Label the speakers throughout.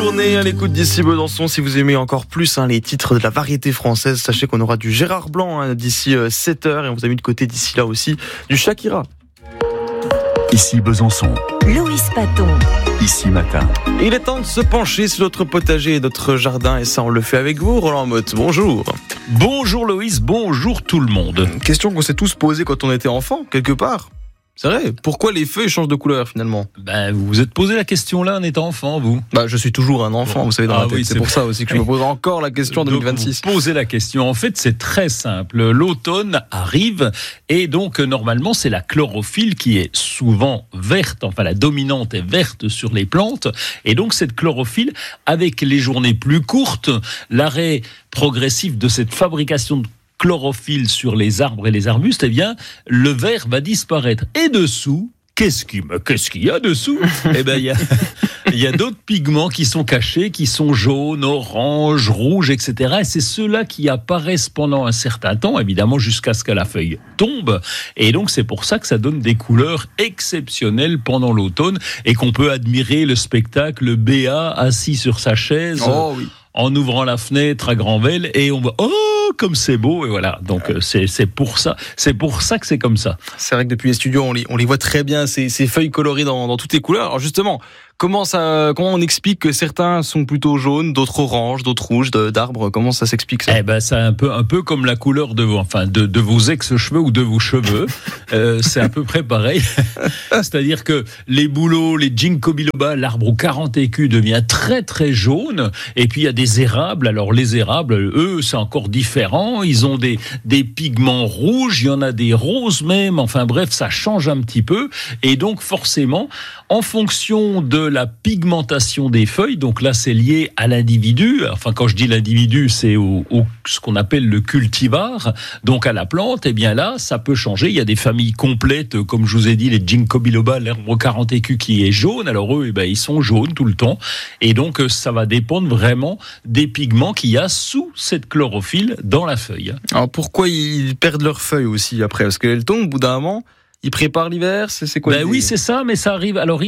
Speaker 1: journée à l'écoute d'ici Besançon. Si vous aimez encore plus les titres de la variété française, sachez qu'on aura du Gérard Blanc d'ici 7h et on vous a mis de côté d'ici là aussi du Shakira.
Speaker 2: Ici Besançon.
Speaker 3: Loïs Paton.
Speaker 2: Ici Matin.
Speaker 1: Il est temps de se pencher sur notre potager et notre jardin et ça on le fait avec vous, Roland Motte. Bonjour.
Speaker 4: Bonjour Loïs, bonjour tout le monde.
Speaker 1: Question qu'on s'est tous posée quand on était enfant, quelque part. C'est vrai, pourquoi les feuilles changent de couleur finalement ?
Speaker 4: Vous vous êtes posé la question là en étant enfant, vous ?
Speaker 1: Je suis toujours un enfant, vous savez, dans la tête. C'est pour ça aussi que je me pose encore la question en 2026.
Speaker 4: Donc, vous posez la question. En fait, c'est très simple. L'automne arrive et donc normalement, c'est la chlorophylle qui est souvent verte. Enfin, la dominante est verte sur les plantes. Et donc, cette chlorophylle, avec les journées plus courtes, l'arrêt progressif de cette fabrication de chlorophylle sur les arbres et les arbustes, le vert va disparaître. Et dessous, qu'est-ce qu'il y a dessous ? Il y a d'autres pigments qui sont cachés, qui sont jaunes, oranges, rouges, etc. Et c'est ceux-là qui apparaissent pendant un certain temps, évidemment, jusqu'à ce que la feuille tombe. Et donc, c'est pour ça que ça donne des couleurs exceptionnelles pendant l'automne et qu'on peut admirer le spectacle Béat assis sur sa chaise.
Speaker 1: Oh oui.
Speaker 4: En ouvrant la fenêtre à Granvelle et on voit comme c'est beau et voilà. Donc c'est pour ça que c'est comme ça.
Speaker 1: C'est vrai que depuis les studios on les voit très bien ces feuilles colorées dans toutes les couleurs. Alors justement, comment on explique que certains sont plutôt jaunes, d'autres oranges, d'autres rouges d'arbres ? Comment ça s'explique ça ?
Speaker 4: C'est un peu comme la couleur de vos ex-cheveux ou de vos cheveux. C'est à peu près pareil. C'est-à-dire que les bouleaux, les ginkgo biloba, l'arbre aux 40 écus devient très très jaune. Et puis il y a des érables. Alors les érables, eux, c'est encore différent. Ils ont des pigments rouges. Il y en a des roses même. Enfin bref, ça change un petit peu. Et donc forcément, en fonction de la pigmentation des feuilles, donc là c'est lié à l'individu, enfin quand je dis l'individu c'est ce qu'on appelle le cultivar, donc à la plante, là ça peut changer, il y a des familles complètes comme je vous ai dit, les ginkgo biloba, l'herbe aux 40 écus qui est jaune, alors eux ils sont jaunes tout le temps, et donc ça va dépendre vraiment des pigments qu'il y a sous cette chlorophylle dans la feuille.
Speaker 1: Alors pourquoi ils perdent leurs feuilles aussi après ? Parce qu'elles tombent au bout d'un moment. Ils préparent l'hiver, c'est quoi ?
Speaker 4: Oui, c'est ça, mais ça arrive. Alors,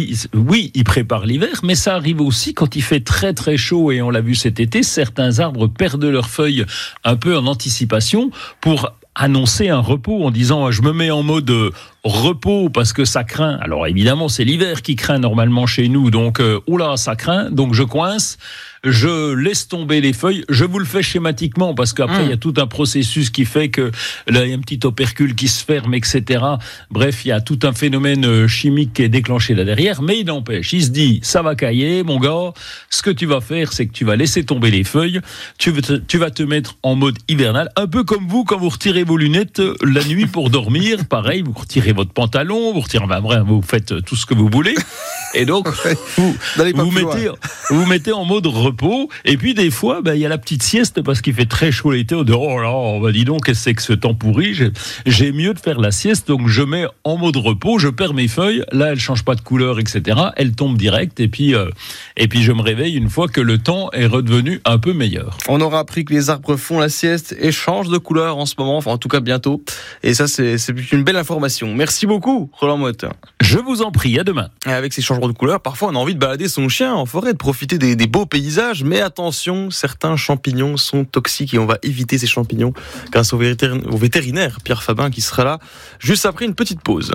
Speaker 4: ils préparent l'hiver, mais ça arrive aussi quand il fait très très chaud, et on l'a vu cet été, certains arbres perdent leurs feuilles un peu en anticipation pour annoncer un repos en disant je me mets en mode repos parce que ça craint. Alors évidemment c'est l'hiver qui craint normalement chez nous, donc ça craint, donc je coince, je laisse tomber les feuilles. Je vous le fais schématiquement parce qu'après il y a tout un processus qui fait que là il y a un petit opercule qui se ferme, etc. Bref, il y a tout un phénomène chimique qui est déclenché là derrière, mais il n'empêche, il se dit ça va cailler mon gars, ce que tu vas faire c'est que tu vas laisser tomber les feuilles, tu vas te mettre en mode hivernal, un peu comme vous quand vous retirez vos lunettes la nuit pour dormir, pareil, vous retirez votre pantalon, vous faites tout ce que vous voulez, et donc vous mettez en mode repos, et puis des fois il y a la petite sieste parce qu'il fait très chaud l'été, on dit on va dis donc qu'est-ce que c'est que ce temps pourri, j'ai mieux de faire la sieste, donc je mets en mode repos, je perds mes feuilles, là elles changent pas de couleur, etc., elles tombent direct, et puis je me réveille une fois que le temps est redevenu un peu meilleur.
Speaker 1: On aura appris que les arbres font la sieste et changent de couleur en ce moment, enfin en tout cas bientôt, et ça c'est une belle information. Merci beaucoup Roland Motte.
Speaker 4: Je vous en prie, à demain.
Speaker 1: Et avec ces changements de couleur, parfois on a envie de balader son chien en forêt, de profiter des beaux paysages, mais attention, certains champignons sont toxiques et on va éviter ces champignons grâce au vétérinaire Pierre Fabin qui sera là juste après une petite pause.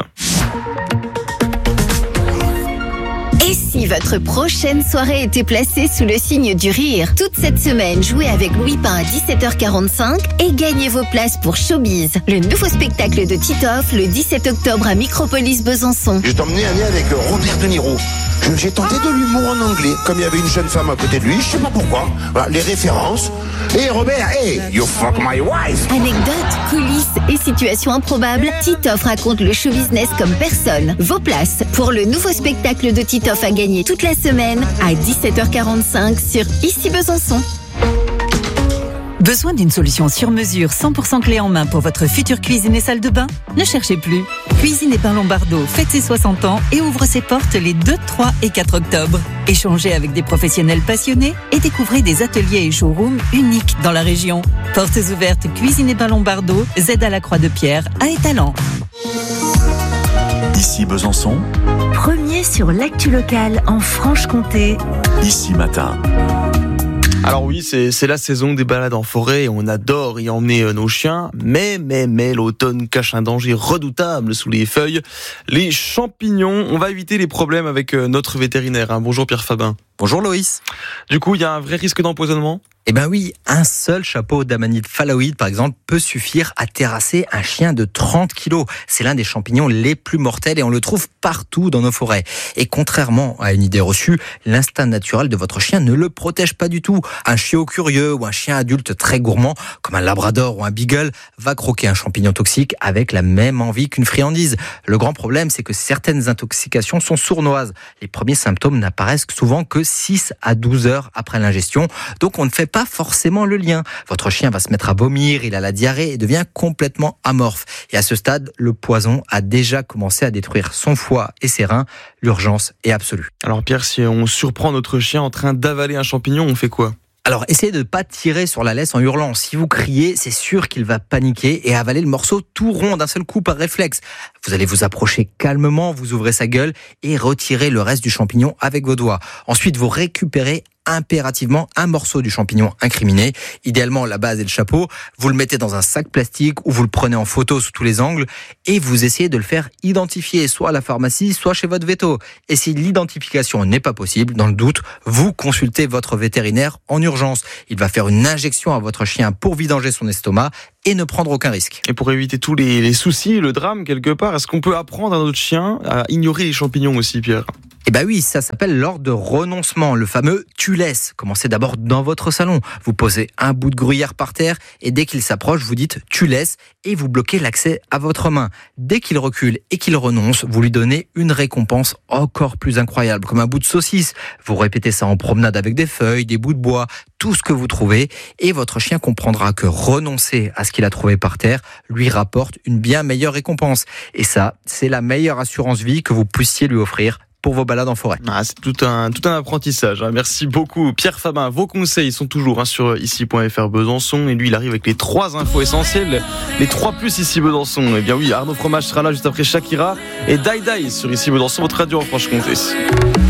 Speaker 3: Et si votre prochaine soirée était placée sous le signe du rire ? Toute cette semaine, jouez avec Louis Pain à 17h45 et gagnez vos places pour Showbiz, le nouveau spectacle de Titoff le 17 octobre à Micropolis Besançon.
Speaker 5: Je t'ai emmené avec Robert De Niro. J'ai tenté de l'humour en anglais, comme il y avait une jeune femme à côté de lui, je sais pas pourquoi. Voilà, les références. Et Robert, hey, you fuck my wife.
Speaker 3: Anecdotes, coulisses et situations improbables, Titoff raconte le show business comme personne. Vos places pour le nouveau spectacle de Titoff à gagner toute la semaine à 17h45 sur Ici Besançon.
Speaker 6: Besoin d'une solution sur mesure 100% clé en main pour votre future cuisine et salle de bain ? Ne cherchez plus. Cuisine et Pain Lombardo fête ses 60 ans et ouvre ses portes les 2, 3 et 4 octobre. Échangez avec des professionnels passionnés et découvrez des ateliers et showrooms uniques dans la région. Portes ouvertes Cuisine et Pain Lombardo, Z à la Croix de Pierre, à Étalans.
Speaker 2: Ici Besançon,
Speaker 7: premier sur l'actu locale en Franche-Comté.
Speaker 2: Ici Matin.
Speaker 1: Alors oui, c'est la saison des balades en forêt et on adore y emmener nos chiens, mais l'automne cache un danger redoutable sous les feuilles, les champignons. On va éviter les problèmes avec notre vétérinaire. Bonjour Pierre Fabin.
Speaker 8: Bonjour Loïs.
Speaker 1: Du coup, il y a un vrai risque d'empoisonnement ?
Speaker 8: Eh ben oui, un seul chapeau d'amanite phalloïde, par exemple, peut suffire à terrasser un chien de 30 kilos. C'est l'un des champignons les plus mortels et on le trouve partout dans nos forêts. Et contrairement à une idée reçue, l'instinct naturel de votre chien ne le protège pas du tout. Un chiot curieux ou un chien adulte très gourmand, comme un labrador ou un beagle, va croquer un champignon toxique avec la même envie qu'une friandise. Le grand problème, c'est que certaines intoxications sont sournoises. Les premiers symptômes n'apparaissent souvent que 6 à 12 heures après l'ingestion. Donc on ne fait pas forcément le lien. Votre chien va se mettre à vomir, il a la diarrhée et devient complètement amorphe. Et à ce stade, le poison a déjà commencé à détruire son foie et ses reins. L'urgence est absolue.
Speaker 1: Alors Pierre, si on surprend notre chien en train d'avaler un champignon, on fait quoi ?
Speaker 8: Alors, essayez de ne pas tirer sur la laisse en hurlant. Si vous criez, c'est sûr qu'il va paniquer et avaler le morceau tout rond d'un seul coup par réflexe. Vous allez vous approcher calmement, vous ouvrez sa gueule et retirez le reste du champignon avec vos doigts. Ensuite, vous récupérez impérativement un morceau du champignon incriminé, idéalement la base et le chapeau. Vous le mettez dans un sac plastique ou vous le prenez en photo sous tous les angles et vous essayez de le faire identifier soit à la pharmacie, soit chez votre véto. Et si l'identification n'est pas possible, dans le doute, vous consultez votre vétérinaire en urgence. Il va faire une injection à votre chien pour vidanger son estomac et ne prendre aucun risque.
Speaker 1: Et pour éviter tous les soucis, le drame quelque part, est-ce qu'on peut apprendre à notre chien à ignorer les champignons aussi, Pierre ?
Speaker 8: Eh ben oui, ça s'appelle l'ordre de renoncement, le fameux « tu laisses ». Commencez d'abord dans votre salon. Vous posez un bout de gruyère par terre et dès qu'il s'approche, vous dites « tu laisses » et vous bloquez l'accès à votre main. Dès qu'il recule et qu'il renonce, vous lui donnez une récompense encore plus incroyable, comme un bout de saucisse. Vous répétez ça en promenade avec des feuilles, des bouts de bois, tout ce que vous trouvez et votre chien comprendra que renoncer à ce qu'il a trouvé par terre lui rapporte une bien meilleure récompense. Et ça, c'est la meilleure assurance vie que vous puissiez lui offrir pour vos balades en forêt.
Speaker 1: C'est tout un apprentissage. Merci beaucoup Pierre Fabin. Vos conseils sont toujours sur ici.fr Besançon et lui il arrive avec les 3 infos essentielles, les 3+ ici Besançon. Eh bien oui, Arnaud Fromage sera là juste après Shakira et Dai Dai sur ici Besançon, votre radio en Franche-Comté.